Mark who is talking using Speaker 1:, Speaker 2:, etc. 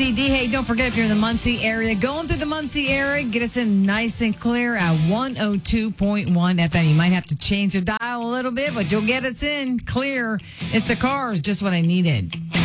Speaker 1: KZD. Hey, don't forget if you're in the Muncie area, going through the Muncie area, get us in nice and clear at 102.1 FM. You might have to change the dial a little bit, but you'll get us in clear. It's the Cars, just what I needed.